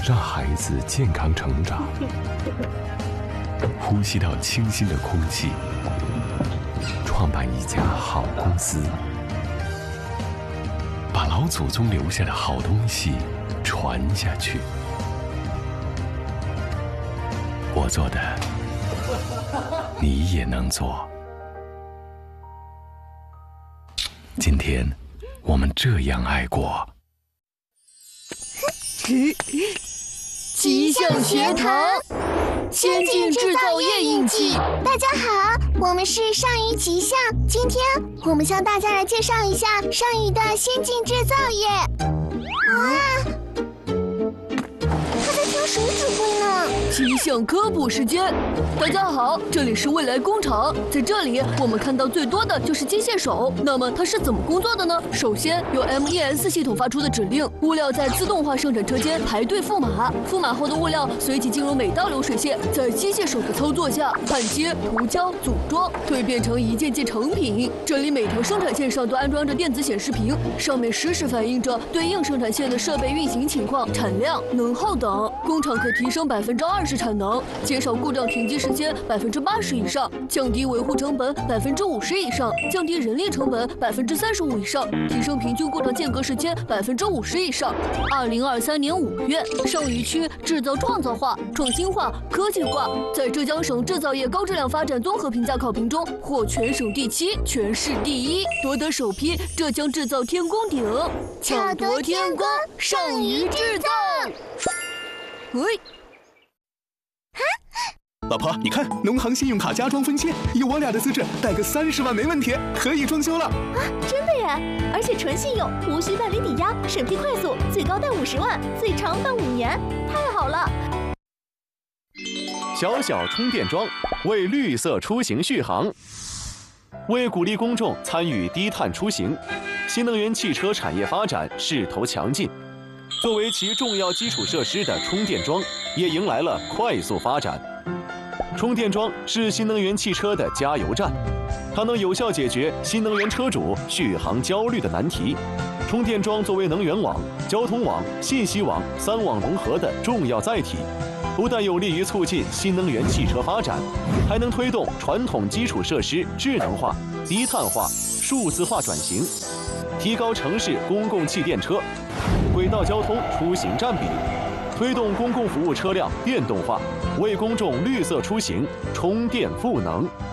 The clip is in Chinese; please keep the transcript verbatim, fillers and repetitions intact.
让孩子健康成长，呼吸到清新的空气，创办一家好公司，把老祖宗留下的好东西传下去。我做的，你也能做。今天，我们这样爱过。 吉祥学堂，先进制造业印记。 大家好，我们是上虞吉祥。今天我们向大家来介绍一下上虞的先进制造业。哇，他在听谁指挥呢？ 吉祥科普时间，大家好，这里是未来工厂。在这里，我们看到最多的就是机械手。那么它是怎么工作的呢？首先，由 M E S 系统发出的指令，物料在自动化生产车间排队覆码，覆码后的物料随即进入每道流水线，在机械手的操作下，焊接、涂胶、组装，蜕变成一件件成品。这里每条生产线上都安装着电子显示屏，上面实时反映着对应生产线的设备运行情况、产量、能耗等。工厂可提升百分之二十产能，减少故障停机时间百分之八十以上，降低维护成本百分之五十以上，降低人力成本百分之三十五以上，提升平均故障间隔时间百分之五十以上。二零二三年五月，上虞区制造创造化、创新化、科技化，在浙江省制造业高质量发展综合评价考评中获全省第七、全市第一，夺得首批浙江制造天宫鼎， 抢夺天宫，上虞制造。 喂。 老婆，你看，农行信用卡家装分期，以我俩的资质，贷个三十万没问题，可以装修了。 啊，真的耶！而且纯信用，无需办理抵押，审批快速，最高贷五十万，最长办五年，太好了！ 小小充电桩为绿色出行续航，为鼓励公众参与低碳出行，新能源汽车产业发展势头强劲。作为其重要基础设施的充电桩，也迎来了快速发展。充电桩是新能源汽车的加油站，它能有效解决新能源车主续航焦虑的难题。充电桩作为能源网、交通网、信息网三网融合的重要载体，不但有利于促进新能源汽车发展，还能推动传统基础设施智能化、低碳化、数字化转型，提高城市公共汽电车、轨道交通出行占比，推动公共服务车辆电动化，为公众绿色出行充电赋能。